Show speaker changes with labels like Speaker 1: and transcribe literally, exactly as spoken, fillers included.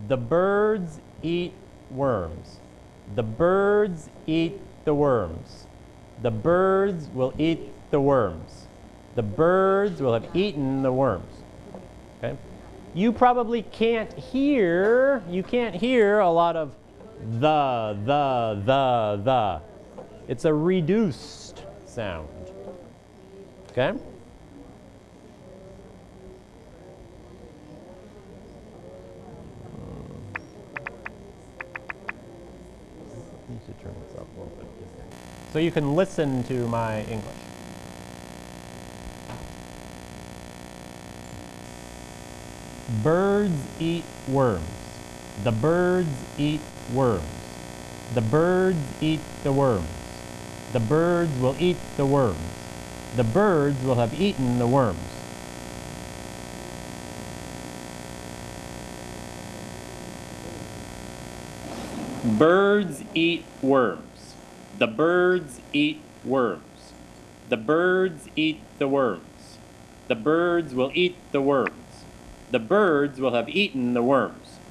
Speaker 1: The birds eat worms. The birds eat the worms. The birds will eat the worms. The birds will have eaten the worms. Okay? You probably can't hear, you can't hear a lot of the, the, the, the. It's a reduced sound. Okay? I need to turn this up a little bit. So you can listen to my English. Birds eat worms. The birds eat worms. The birds eat the worms. The birds will eat the worms. The birds will have eaten the worms. Birds eat worms. The birds eat worms. The birds eat the worms. The birds will eat the worms. The birds will have eaten the worms.